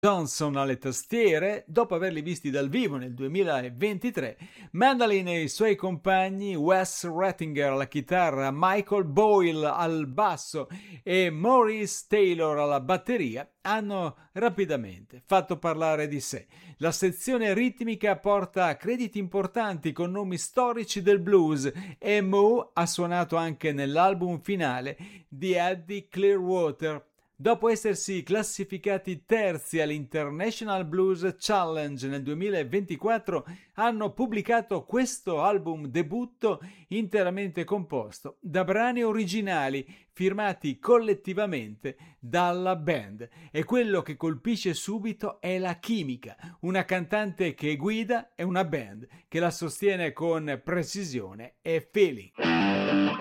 Johnson alle tastiere, dopo averli visti dal vivo nel 2023, Mandolin e i suoi compagni Wes Rattinger alla chitarra, Michael Boyle al basso e Maurice Taylor alla batteria hanno rapidamente fatto parlare di sé. La sezione ritmica porta crediti importanti con nomi storici del blues e Moe ha suonato anche nell'album finale di Eddie Clearwater. Dopo essersi classificati terzi all'International Blues Challenge nel 2024, hanno pubblicato questo album debutto interamente composto da brani originali firmati collettivamente dalla band. E quello che colpisce subito è la chimica, una cantante che guida e una band che la sostiene con precisione e feeling.